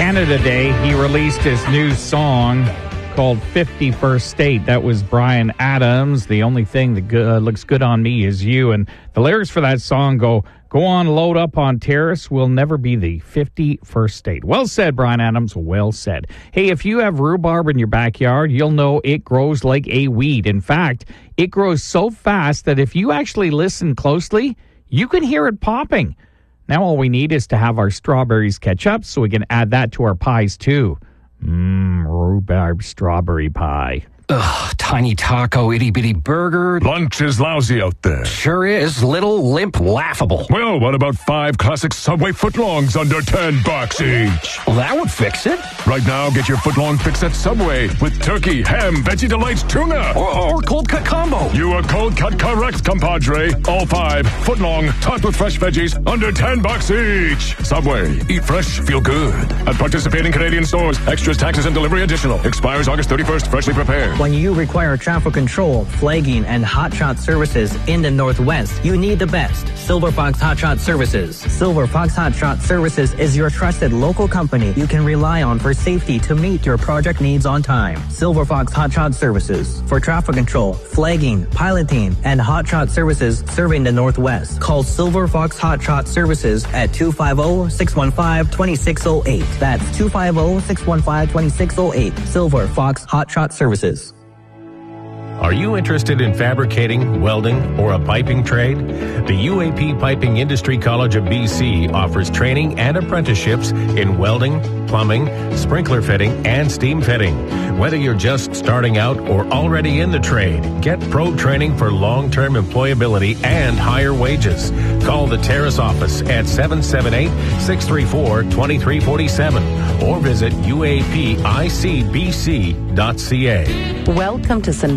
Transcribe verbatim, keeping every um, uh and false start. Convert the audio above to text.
Canada Day, he released his new song called fifty-first State. That was Bryan Adams. The only thing that go- uh, looks good on me is you. And the lyrics for that song go, go on, load up on terrace. We'll never be the fifty-first state. Well said, Bryan Adams. Well said. Hey, if you have rhubarb in your backyard, you'll know it grows like a weed. In fact, it grows so fast that if you actually listen closely, you can hear it popping. Now all we need is to have our strawberries catch up so we can add that to our pies too. Mmm, rhubarb strawberry pie. Ugh, tiny taco, itty-bitty burger. Lunch is lousy out there. Sure is. Little, limp, laughable. Well, what about five classic Subway footlongs under ten bucks each? Well, that would fix it. Right now, get your footlong fix at Subway with turkey, ham, Veggie Delights, tuna. Or, or cold cut combo. You are cold cut correct, compadre. All five, footlong, topped with fresh veggies, under ten bucks each. Subway, eat fresh, feel good. At participating Canadian stores, extras, taxes, and delivery additional. Expires August thirty-first, freshly prepared. When you require traffic control, flagging, and hotshot services in the Northwest, you need the best. Silver Fox Hotshot Services. Silver Fox Hotshot Services is your trusted local company you can rely on for safety to meet your project needs on time. Silver Fox Hotshot Services. For traffic control, flagging, piloting, and hotshot services serving the Northwest. Call Silver Fox Hotshot Services at two five zero, six one five, two six zero eight. That's two five zero, six one five, two six zero eight. Silver Fox Hotshot Services. Are you interested in fabricating, welding, or a piping trade? The U A P Piping Industry College of B C offers training and apprenticeships in welding, plumbing, sprinkler fitting, and steam fitting. Whether you're just starting out or already in the trade, get pro training for long-term employability and higher wages. Call the Terrace office at seven seven eight, six three four, two three four seven or visit u a p i c b c dot c a. Welcome to Sun